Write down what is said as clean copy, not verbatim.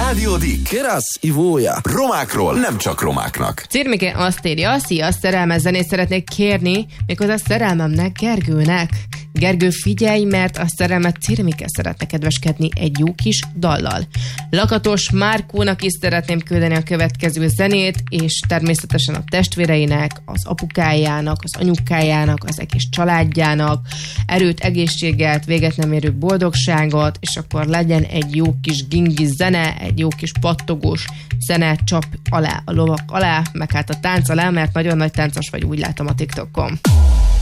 Rádió Dick. Kerasz, ivója. Romákról nem csak romáknak. Cirmike azt írja, szia, szerelmes zenét szeretnék kérni, méghozzá szerelmemnek, Gergőnek. Gergő, figyelj, mert a szerelmet Cirmike szeretne kedveskedni egy jó kis dallal. Lakatos Márkónak is szeretném küldeni a következő zenét, és természetesen a testvéreinek, az apukájának, az anyukájának, az egész családjának, erőt, egészséget, véget nem érő boldogságot, és akkor legyen egy jó kis gingi zene, egy jó kis pattogós zene, csap alá a lovak alá, meg hát a tánc alá, mert nagyon nagy táncos vagy, úgy látom a TikTokon.